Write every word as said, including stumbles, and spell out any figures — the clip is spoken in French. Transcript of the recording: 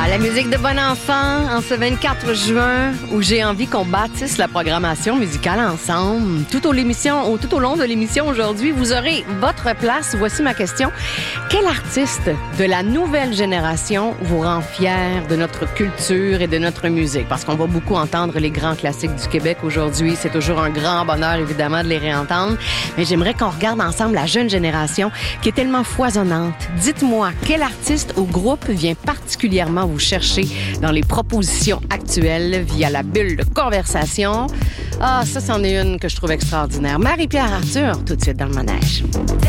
La musique de bon enfant en ce vingt-quatre juin où j'ai envie qu'on bâtisse la programmation musicale ensemble. Tout au, l'émission, ou tout au long de l'émission aujourd'hui, vous aurez votre place. Voici ma question. Quel artiste de la nouvelle génération vous rend fier de notre culture et de notre musique? Parce qu'on va beaucoup entendre les grands classiques du Québec aujourd'hui. C'est toujours un grand bonheur, évidemment, de les réentendre. Mais j'aimerais qu'on regarde ensemble la jeune génération qui est tellement foisonnante. Dites-moi, quel artiste ou groupe vient particulièrement vous chercher dans les propositions actuelles via la bulle de conversation? Ah, ça, c'en est une que je trouve extraordinaire. Marie-Pierre Arthur, tout de suite dans le manège.